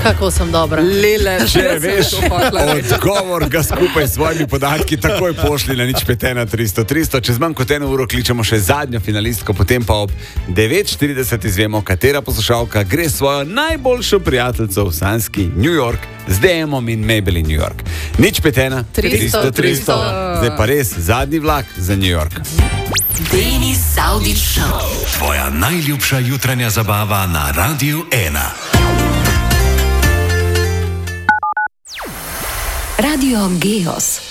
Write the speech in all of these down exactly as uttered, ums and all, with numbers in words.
Kako sem dobra. Lele, Če veš odgovor, ga skupaj s svojimi podatki takoj pošli na nič pet ena tristo tristo. Čez manj kot eno uro kličemo še zadnjo finalistko, potem pa ob devet štirideset izvemo, katera poslušalka gre svojo najboljšo prijateljico v sanski New York z D M-om in Maybelline New York. nič pet ena tristo tristo. Zdaj pa res zadnji vlak za New York. Denis Saudić Show. Tvoja najljubša jutranja zabava na Radiu ena. Radio Geos.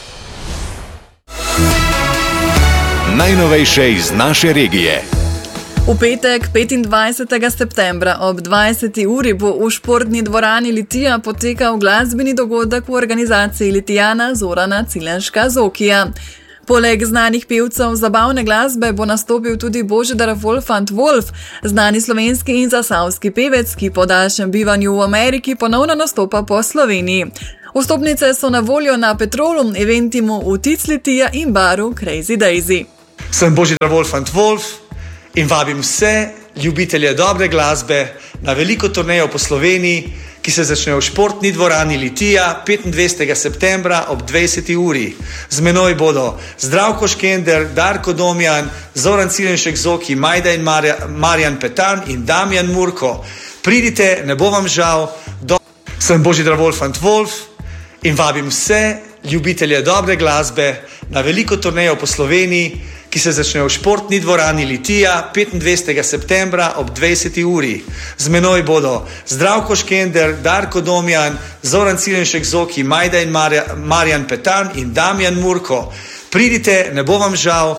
Najnovejše iz naše regije. V petek, petindvajsetega septembra ob dvajseti uri bo v športni dvorani Litija potekal glasbeni dogodek v organizaciji Litijana Zorana Cilenška Zokija. Poleg znanih pevcev zabavne glasbe bo nastopil tudi Božidar Wolfant Wolf, znani slovenski in zasavski pevec, ki po daljšem bivanju v Ameriki ponovno nastopa po Sloveniji. Vstopnice so na voljo na Petrolu, Eventimu v Tic Litija in baru Crazy Daisy. Sem Božidar Wolfant Wolf in vabim vse ljubitelje dobre glasbe na veliko turnejo po Sloveniji, ki se začne v športni dvorani Litija petindvajsetega septembra ob dvajseti uri. Z menoj bodo Zdravko Škender, Darko Domjan, Zoran Cilenšek Zoki, Majda in Marja, Marjan Petan in Damjan Murko. Pridite, ne bo vam žal. Do... Sem Božidar Wolfant Wolf in vabim vse ljubitelje dobre glasbe na veliko turnejo po Sloveniji, ki se začne v športni dvorani Litija petindvajsetega septembra ob dvajseti uri. Z menoj bodo Zdravko Škender, Darko Domjan, Zoran Cilenšek Zoki, Majda in Marja, Marjan Petan in Damjan Murko. Pridite, ne bo vam žal.